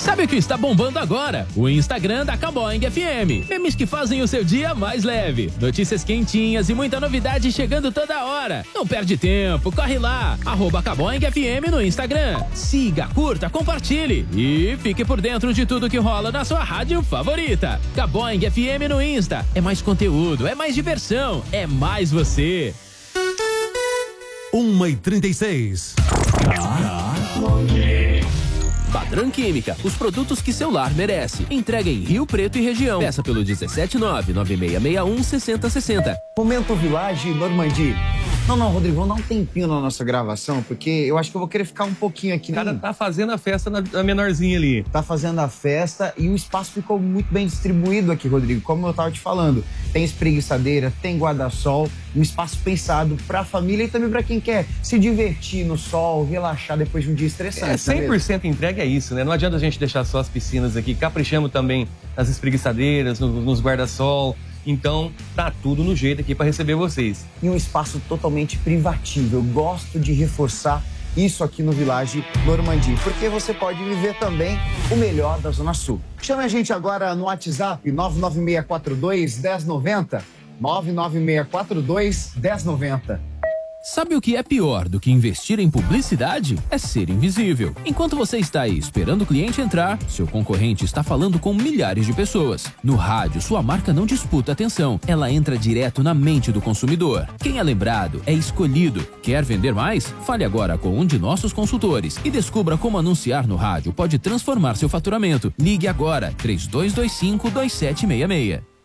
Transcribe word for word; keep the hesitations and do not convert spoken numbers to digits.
Sabe o que está bombando agora? O Instagram da Caboing F M. Memes que fazem o seu dia mais leve. Notícias quentinhas e muita novidade chegando toda hora. Não perde tempo, corre lá. Arroba Caboing F M no Instagram. Siga, curta, compartilhe e fique por dentro de tudo que rola na sua rádio favorita. Caboing F M no Insta. É mais conteúdo, é mais diversão, é mais você. uma e trinta e seis. Padrão Química, os produtos que seu lar merece. Entrega em Rio Preto e região. Peça pelo dezessete nove nove seis seis um seis zero seis zero. Momento Village Normandie. Não, não, Rodrigo, vamos dar um tempinho na nossa gravação, porque eu acho que eu vou querer ficar um pouquinho aqui. O cara tá fazendo a festa na, na menorzinha ali. Tá fazendo a festa e o espaço ficou muito bem distribuído aqui, Rodrigo. Como eu tava te falando, tem espreguiçadeira, tem guarda-sol, um espaço pensado pra família e também pra quem quer se divertir no sol, relaxar depois de um dia estressante. É, cem por cento entrega é isso, né? Não adianta a gente deixar só as piscinas aqui, caprichamos também nas espreguiçadeiras, no, nos guarda-sol. Então, tá tudo no jeito aqui para receber vocês. E um espaço totalmente privativo. Eu gosto de reforçar isso aqui no Village Normandie, porque você pode viver também o melhor da Zona Sul. Chame a gente agora no WhatsApp nove nove seis quatro dois, um zero nove zero, nove nove seis quatro dois, um zero nove zero. Sabe o que é pior do que investir em publicidade? É ser invisível. Enquanto você está aí esperando o cliente entrar, seu concorrente está falando com milhares de pessoas. No rádio, sua marca não disputa atenção, ela entra direto na mente do consumidor. Quem é lembrado é escolhido. Quer vender mais? Fale agora com um de nossos consultores e descubra como anunciar no rádio pode transformar seu faturamento. Ligue agora, três dois dois cinco, dois sete seis seis.